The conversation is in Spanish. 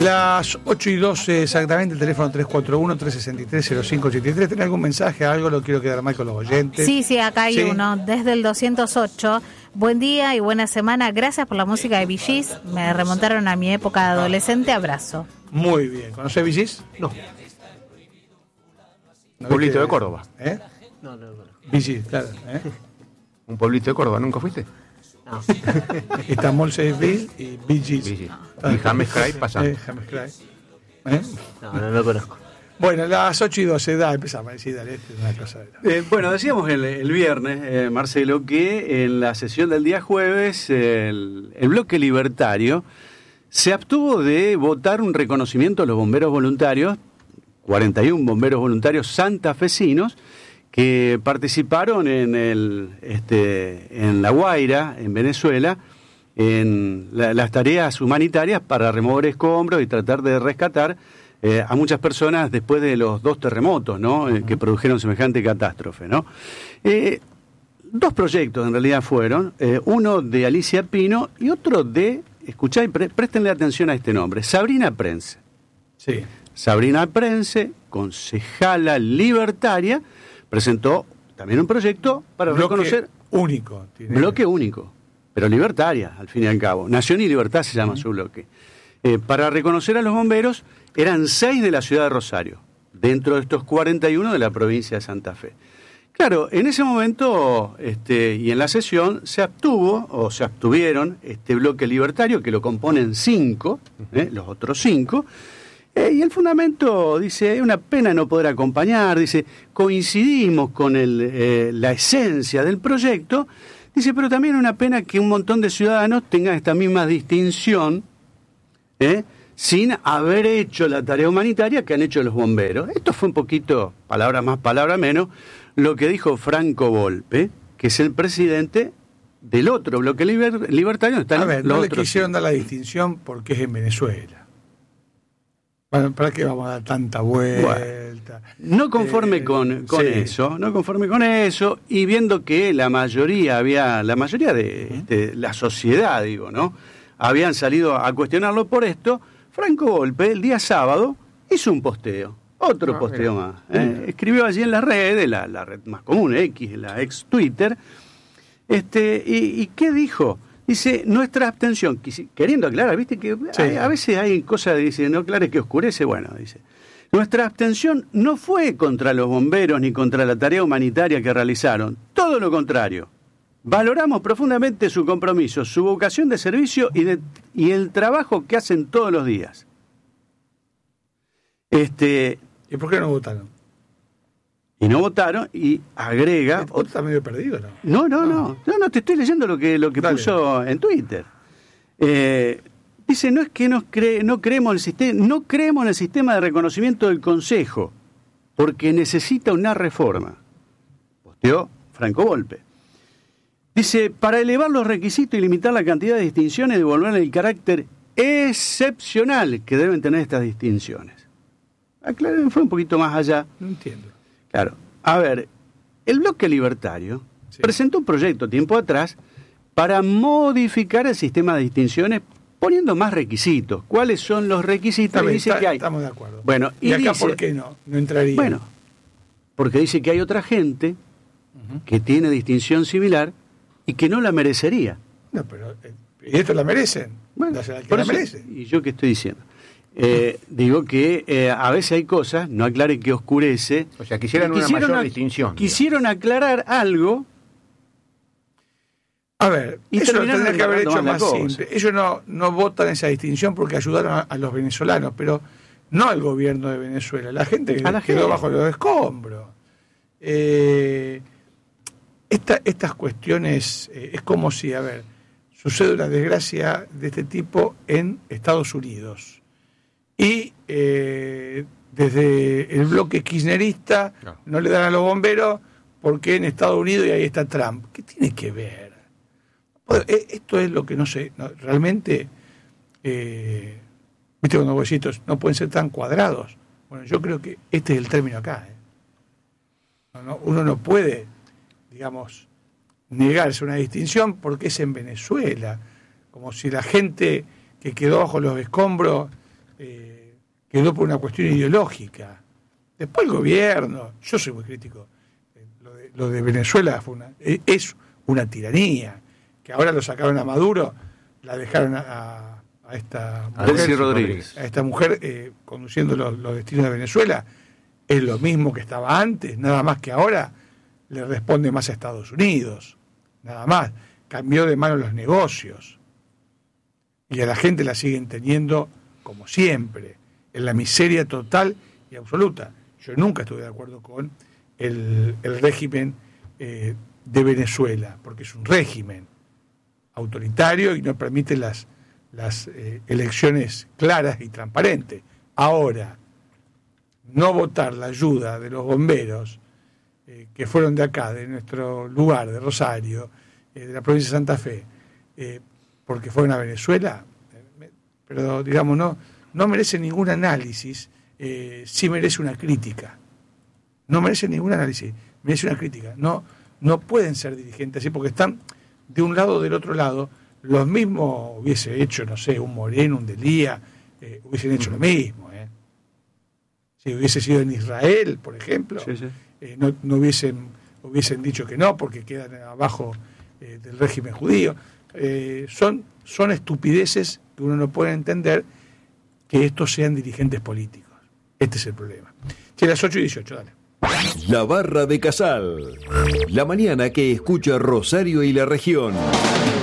Las 8:12 exactamente, el teléfono 341-363-0583. ¿Tiene algún mensaje, algo? Lo quiero quedar mal con los oyentes. Sí, acá hay uno, desde el 208. Buen día y buena semana. Gracias por la música de Bee Gees. Me remontaron a mi época de adolescente. Abrazo. Muy bien. ¿Conocés Bee Gees? No. ¿No Pueblito viste? de Córdoba. ¿Eh? No. Bee Gees, claro. Un pueblito de Córdoba, ¿nunca fuiste? No. Está Molseville y Bee Gees. Sí. Y James Cray pasa. James Cray. No lo conozco. Bueno, las 8:12, empezamos a decir, dale, esta es una cosa de... Bueno, decíamos el viernes, Marcelo, que en la sesión del día jueves el bloque libertario se abstuvo de votar un reconocimiento a los bomberos voluntarios, 41 bomberos voluntarios santafesinos, que participaron en La Guaira, en Venezuela, en las tareas humanitarias para remover escombros y tratar de rescatar a muchas personas después de los 2 terremotos, ¿no? Que produjeron semejante catástrofe, ¿no? 2 proyectos en realidad fueron, uno de Alicia Pino y otro de, escuchá y préstenle atención a este nombre, Sabrina Prense. Sí. Sabrina Prense, concejala libertaria, presentó también un proyecto para reconocer... único. Bloque único, pero libertaria, al fin y al cabo. Nación y Libertad se llama su bloque. Para reconocer a los bomberos, eran 6 de la ciudad de Rosario, dentro de estos 41 de la provincia de Santa Fe. Claro, en ese momento y en la sesión se abstuvieron este bloque libertario, que lo componen 5, los otros 5, y el fundamento dice, es una pena no poder acompañar, dice, coincidimos con la esencia del proyecto, dice, pero también es una pena que un montón de ciudadanos tengan esta misma distinción, sin haber hecho la tarea humanitaria que han hecho los bomberos. Esto fue un poquito, palabra más, palabra menos, lo que dijo Franco Volpe, que es el presidente del otro bloque libertario. A ver, no le quisieron dar la distinción porque es en Venezuela. Bueno, ¿para qué vamos a dar tanta vuelta? Bueno, no conforme con eso, y viendo que la mayoría de la sociedad, digo, ¿no? Habían salido a cuestionarlo por esto, Franco Volpe el día sábado hizo un posteo, otro posteo más. Escribió allí en la red más común, X, la ex Twitter, ¿y qué dijo? Dice, nuestra abstención, queriendo aclarar, viste que a veces hay cosas, dice, no aclares que oscurece, bueno, dice, nuestra abstención no fue contra los bomberos ni contra la tarea humanitaria que realizaron, todo lo contrario. Valoramos profundamente su compromiso, su vocación de servicio y el trabajo que hacen todos los días. ¿Y por qué no votaron? Y no votaron, y agrega... ¿Otro está medio perdido, no? No, te estoy leyendo lo que puso en Twitter. Dice, no es que no creemos en el sistema de reconocimiento del Consejo, porque necesita una reforma. Posteó Franco Volpe. Dice, para elevar los requisitos y limitar la cantidad de distinciones, devolver el carácter excepcional que deben tener estas distinciones. Fue un poquito más allá. No entiendo. Claro. A ver, el bloque libertario presentó un proyecto tiempo atrás para modificar el sistema de distinciones poniendo más requisitos. ¿Cuáles son los requisitos? Que hay. Estamos de acuerdo. Bueno, ¿Y acá dice, por qué no entraría? Bueno, porque dice que hay otra gente que tiene distinción similar y que no la merecería. No, pero ¿y esto la merecen? Bueno, la merece. ¿Y yo qué estoy diciendo? Digo que a veces hay cosas, no aclare que oscurece. O sea, quisieron una mayor distinción. Quisieron aclarar algo. A ver, y eso lo tendría que haber hecho más cosa. simple. Ellos no votan esa distinción porque ayudaron a los venezolanos, pero no al gobierno de Venezuela, la gente que quedó bajo los escombros. Estas cuestiones, es como si, sucede una desgracia de este tipo en Estados Unidos. Y desde el bloque kirchnerista no le dan a los bomberos porque en Estados Unidos y ahí está Trump. ¿Qué tiene que ver? Esto es lo que no sé, realmente, viste cuando vos decís, no pueden ser tan cuadrados. Bueno, yo creo que este es el término acá. Uno no puede, digamos, negarse una distinción porque es en Venezuela, como si la gente que quedó bajo los escombros quedó por una cuestión ideológica. Después el gobierno, yo soy muy crítico, lo de Venezuela es una tiranía, que ahora lo sacaron a Maduro, la dejaron a esta mujer, Rodríguez. A esta mujer conduciendo los destinos de Venezuela. Es lo mismo que estaba antes, nada más que ahora le responde más a Estados Unidos, nada más. Cambió de mano los negocios y a la gente la siguen teniendo como siempre, en la miseria total y absoluta. Yo nunca estuve de acuerdo con el régimen de Venezuela, porque es un régimen autoritario y no permite las elecciones claras y transparentes. Ahora, no votar la ayuda de los bomberos que fueron de acá, de nuestro lugar, de Rosario, de la provincia de Santa Fe, porque fueron a Venezuela, pero digamos, no merece ningún análisis, sí merece una crítica. No merece ningún análisis, merece una crítica. No pueden ser dirigentes así, porque están de un lado o del otro lado. Los mismos hubiese hecho, no sé, un Moreno, un Delía, hubiesen hecho lo mismo. Si hubiese sido en Israel, por ejemplo, sí. No hubiesen dicho que no, porque quedan abajo del régimen judío. Son estupideces que uno no puede entender que estos sean dirigentes políticos. Este es el problema. Las 8:18, dale. La Barra de Casal. La mañana que escucha Rosario y la región.